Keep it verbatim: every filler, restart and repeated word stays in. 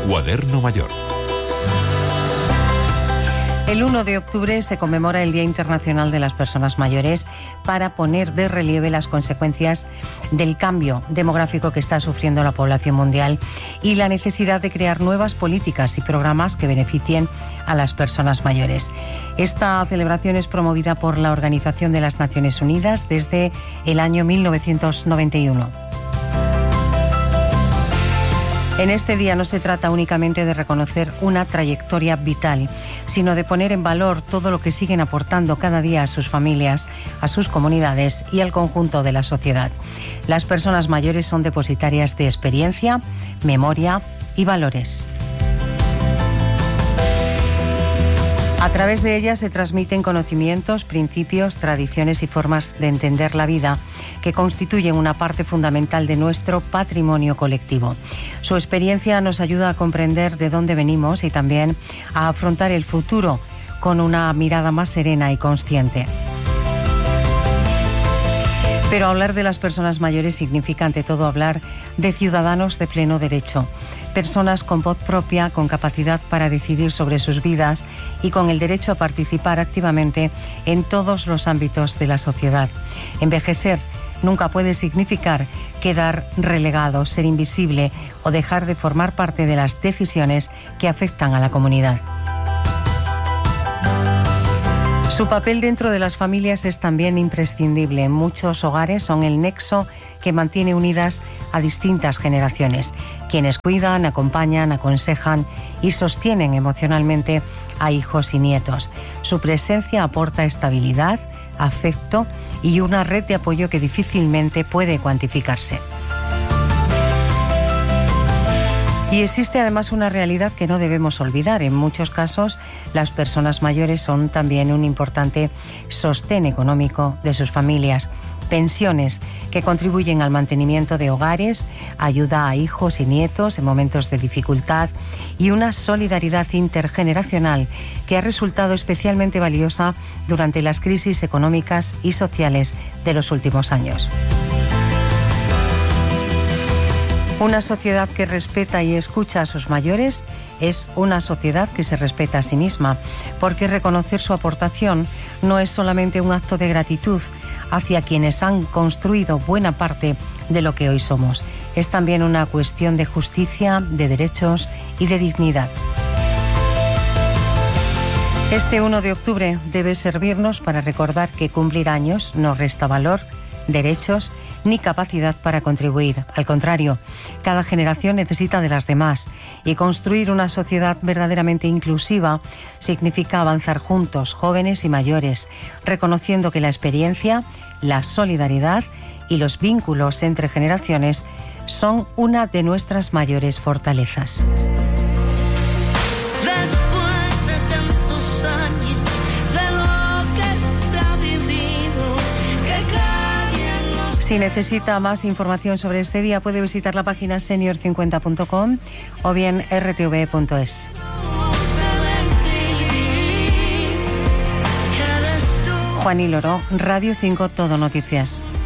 Cuaderno Mayor. El uno de octubre se conmemora el Día Internacional de las Personas Mayores para poner de relieve las consecuencias del cambio demográfico que está sufriendo la población mundial y la necesidad de crear nuevas políticas y programas que beneficien a las personas mayores. Esta celebración es promovida por la Organización de las Naciones Unidas desde el año mil novecientos noventa y uno. En este día no se trata únicamente de reconocer una trayectoria vital, sino de poner en valor todo lo que siguen aportando cada día a sus familias, a sus comunidades y al conjunto de la sociedad. Las personas mayores son depositarias de experiencia, memoria y valores. A través de ellas se transmiten conocimientos, principios, tradiciones y formas de entender la vida que constituyen una parte fundamental de nuestro patrimonio colectivo. Su experiencia nos ayuda a comprender de dónde venimos y también a afrontar el futuro con una mirada más serena y consciente. Pero hablar de las personas mayores significa ante todo hablar de ciudadanos de pleno derecho, personas con voz propia, con capacidad para decidir sobre sus vidas y con el derecho a participar activamente en todos los ámbitos de la sociedad. Envejecer nunca puede significar quedar relegado, ser invisible o dejar de formar parte de las decisiones que afectan a la comunidad. Su papel dentro de las familias es también imprescindible. Muchos hogares son el nexo que mantiene unidas a distintas generaciones, quienes cuidan, acompañan, aconsejan y sostienen emocionalmente a hijos y nietos. Su presencia aporta estabilidad, afecto y una red de apoyo que difícilmente puede cuantificarse. Y existe además una realidad que no debemos olvidar. En muchos casos, las personas mayores son también un importante sostén económico de sus familias. Pensiones que contribuyen al mantenimiento de hogares, ayuda a hijos y nietos en momentos de dificultad y una solidaridad intergeneracional que ha resultado especialmente valiosa durante las crisis económicas y sociales de los últimos años. Una sociedad que respeta y escucha a sus mayores es una sociedad que se respeta a sí misma, porque reconocer su aportación no es solamente un acto de gratitud hacia quienes han construido buena parte de lo que hoy somos. Es también una cuestión de justicia, de derechos y de dignidad. Este uno de octubre debe servirnos para recordar que cumplir años no resta valor, derechos ni capacidad para contribuir. Al contrario, cada generación necesita de las demás y construir una sociedad verdaderamente inclusiva significa avanzar juntos, jóvenes y mayores, reconociendo que la experiencia, la solidaridad y los vínculos entre generaciones son una de nuestras mayores fortalezas. Si necesita más información sobre este día, puede visitar la página senior cincuenta punto com o bien r t v punto es. Juan y Loro, Radio cinco Todo Noticias.